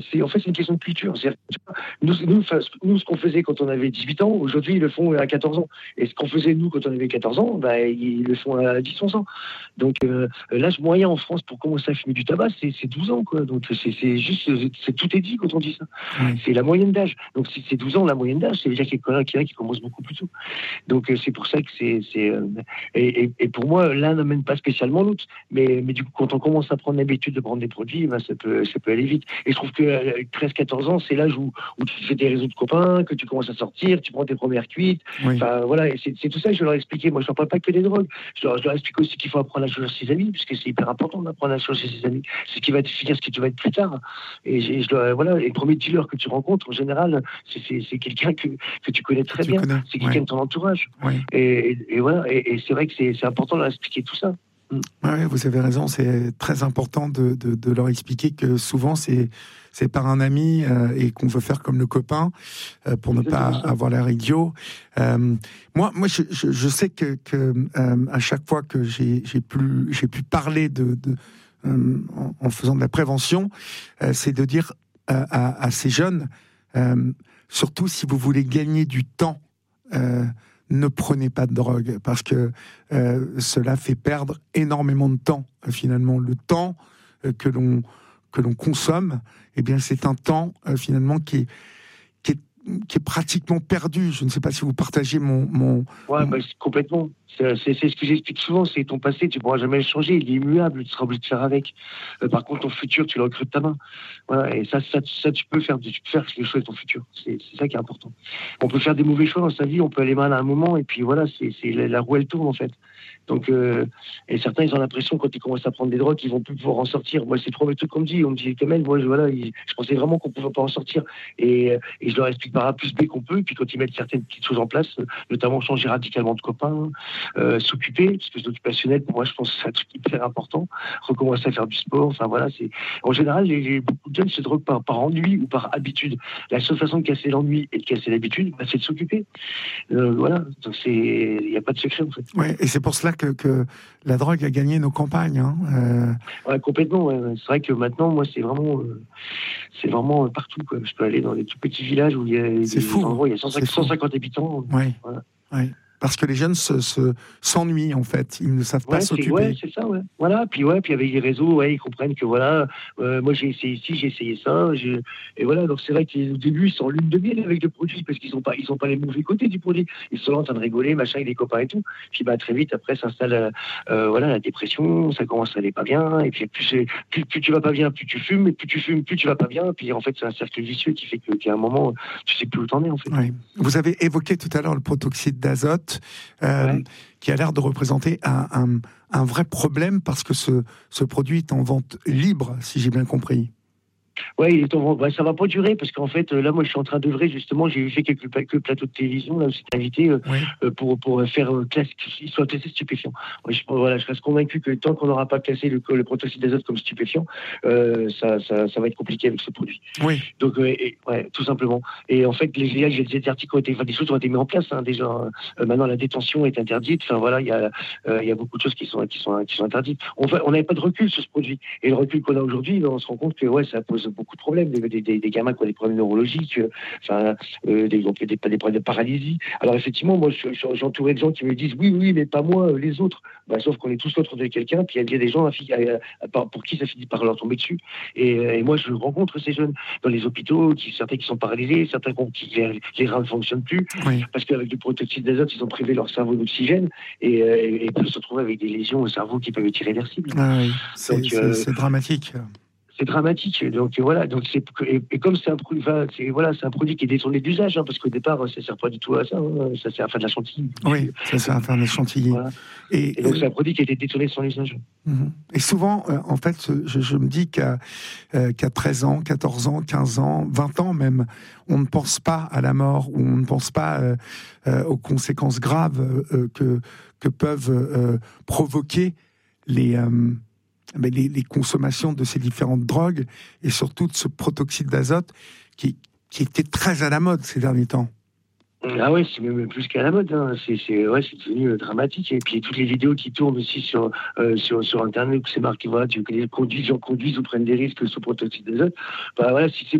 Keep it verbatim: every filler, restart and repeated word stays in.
c'est, en fait, c'est une question de culture. C'est, nous, nous, nous, ce qu'on faisait quand on avait dix-huit ans, aujourd'hui, ils le font à quatorze ans. Et ce qu'on faisait, nous, quand on avait quatorze ans, bah, ils le font à dix onze ans. Donc, euh, l'âge moyen en France pour commencer à fumer du tabac, c'est, c'est douze ans, quoi. Donc, c'est, c'est juste, c'est, tout est dit quand on dit ça. Oui. C'est la moyenne d'âge. Donc, si c'est douze ans, la moyenne d'âge, c'est déjà qu'il y en a qui commencent beaucoup plus tôt. Donc, euh, c'est pour ça que c'est, c'est, euh, et, et, et pour moi, l'un n'amène pas spécialement l'autre. Mais, mais du coup, quand on commence à prendre l'habitude de prendre des produits, bah, ça peut, ça peut aller vite. Et je trouve que euh, treize quatorze ans, c'est l'âge où, où tu fais des réseaux de copains, que tu commences à sortir, tu prends tes premières cuites. Oui. Enfin, voilà, et c'est, c'est tout ça que je leur ai expliqué. Moi, je ne parle pas que des drogues. Je leur, je leur explique aussi qu'il faut apprendre à choisir ses amis, puisque c'est hyper important d'apprendre à choisir ses amis. C'est ce qui va te finir ce que tu vas être plus tard. Et, et je leur, voilà, et le premier dealer que tu rencontres, en général, c'est, c'est, c'est quelqu'un que, que tu connais très tu bien. Connais. C'est quelqu'un oui. de ton entourage. Oui. Et, et, et voilà, et, et c'est vrai que c'est, c'est important de leur expliquer tout ça. Oui, vous avez raison, c'est très important de, de, de leur expliquer que souvent c'est, c'est par un ami euh, et qu'on veut faire comme le copain euh, pour ne pas avoir l'air idiot. Euh, moi, moi je, je, je sais que, que euh, à chaque fois que j'ai, j'ai, pu, j'ai pu parler de, de, euh, en, en faisant de la prévention, euh, c'est de dire euh, à, à ces jeunes, euh, surtout si vous voulez gagner du temps, euh, ne prenez pas de drogue, parce que euh, cela fait perdre énormément de temps, euh, finalement. Le temps euh, que l'on, que l'on consomme, eh bien, c'est un temps, euh, finalement, qui est, qui, est, qui est pratiquement perdu. Je ne sais pas si vous partagez mon... mon ouais, mon... Bah, complètement. C'est, c'est, c'est ce que j'explique souvent, c'est ton passé, tu ne pourras jamais le changer, il est immuable, tu seras obligé de faire avec. Euh, par contre, ton futur, tu le recrutes de ta main. Voilà, et ça, ça, ça, tu peux faire, tu peux faire les choix de ton futur. C'est, c'est ça qui est important. On peut faire des mauvais choix dans sa vie, on peut aller mal à un moment, et puis voilà, c'est, c'est la, la roue, elle tourne, en fait. Donc, euh, et certains, ils ont l'impression, quand ils commencent à prendre des drogues, qu'ils vont plus pouvoir en sortir. Moi, c'est le premier truc qu'on me dit. On me dit, Kamel, moi, je, voilà, je, je pensais vraiment qu'on pouvait pas en sortir. Et, et je leur explique par A plus B qu'on peut. Et puis, quand ils mettent certaines petites choses en place, notamment changer radicalement de copains, euh, s'occuper, parce que c'est occupationnel, pour moi, je pense que c'est un truc hyper important. Recommencer à faire du sport. Enfin, voilà, c'est, en général, les, les, beaucoup de jeunes se droguent par, par ennui ou par habitude. La seule façon de casser l'ennui et de casser l'habitude, bah, c'est de s'occuper. Euh, voilà. Donc, c'est, il n'y a pas de secret, en fait. Ouais, et c'est pour cela que, que la drogue a gagné nos campagnes. Hein. Euh... Ouais, complètement. Ouais. C'est vrai que maintenant, moi, c'est vraiment, euh, c'est vraiment partout. Quoi. Je peux aller dans des tout petits villages où il y a, c'est des, fou. endroits, il y a cent cinquante habitants. Ouais. Voilà. Ouais. Parce que les jeunes se, se, s'ennuient, en fait. Ils ne savent pas ouais, s'occuper. C'est, ouais, c'est ça, ouais. Voilà. Puis, ouais, puis avec les réseaux, ouais, ils comprennent que, voilà, euh, moi, j'ai essayé ici, j'ai essayé ça. J'ai... Et voilà, donc c'est vrai qu'au début, ils sont en lune de miel avec le produit parce qu'ils n'ont pas, ils ont pas les mauvais côtés du produit. Ils sont là en train de rigoler, machin, avec les copains et tout. Puis, bah, très vite, après, s'installe, euh, voilà, la dépression, ça commence à aller pas bien. Et puis, plus, c'est, plus, plus tu vas pas bien, plus tu fumes. Et plus tu fumes, plus tu vas pas bien. Puis, en fait, c'est un cercle vicieux qui fait que, qu'à un moment, tu sais plus où t'en es, en fait. Oui. Vous avez évoqué tout à l'heure le protoxyde d'azote. Euh, ouais. Qui a l'air de représenter un, un, un vrai problème parce que ce, ce produit est en vente libre, si j'ai bien compris. Ouais, il est en vente. Ouais, ça va pas durer parce qu'en fait, là, moi, je suis en train d'œuvrer justement. J'ai fait quelques, quelques plateaux de télévision là où j'étais invité euh, oui. euh, pour pour faire euh, classe, qu'ils soient classés stupéfiants. Ouais, je, voilà, je reste convaincu que tant qu'on n'aura pas classé le, le protoxyde d'azote comme stupéfiant, euh, ça, ça ça va être compliqué avec ce produit. Oui. Donc, euh, et, ouais, tout simplement. Et en fait, les j'ai des articles ont été, enfin, des choses ont été mises en place hein, déjà. Euh, maintenant, la détention est interdite. Enfin voilà, il y a euh, il y a beaucoup de choses qui sont qui sont qui sont interdites. On on n'avait pas de recul sur ce produit. Et le recul qu'on a aujourd'hui, on se rend compte que ouais, ça pose beaucoup de problèmes, des, des, des gamins qui ont des problèmes neurologiques, euh, enfin, euh, des, des, des, des problèmes de paralysie. Alors effectivement, moi, j'entourais de gens qui me disent oui, oui, mais pas moi, les autres. Bah, sauf qu'on est tous l'autre de quelqu'un, puis il y a des gens à, à, à, pour qui ça finit par leur tomber dessus. Et, et moi, je rencontre ces jeunes dans les hôpitaux, qui, certains qui sont paralysés, certains qui les, les reins ne fonctionnent plus, oui. parce qu'avec du protoxyde d'azote, ils ont privé leur cerveau d'oxygène et, et, et peuvent se retrouver avec des lésions au cerveau qui peuvent être irréversibles. Ah oui, c'est, Donc, c'est, euh, c'est dramatique. C'est dramatique. Donc voilà. Donc c'est et, et comme c'est un produit, enfin, c'est voilà, c'est un produit qui est détourné d'usage, hein, parce qu'au départ, ça sert pas du tout à ça. Hein, ça sert à faire de la chantilly. Oui, ça sert à faire de la chantilly. Voilà. Et, et donc euh, c'est un produit qui a été détourné de son usage. Et souvent, euh, en fait, je, je me dis qu'à, euh, qu'à treize ans, quatorze ans, quinze ans, vingt ans même, on ne pense pas à la mort ou on ne pense pas euh, euh, aux conséquences graves euh, que que peuvent euh, provoquer les euh, Les, les consommations de ces différentes drogues et surtout de ce protoxyde d'azote qui, qui était très à la mode ces derniers temps. Ah ouais, c'est même plus qu'à la mode. Hein. C'est, c'est, ouais, c'est devenu euh, dramatique. Et puis toutes les vidéos qui tournent aussi sur, euh, sur, sur Internet, où c'est marqué, voilà, tu, que les, conduisent, les gens conduisent ou prennent des risques sous protoxyde d'azote. Bah voilà, si c'est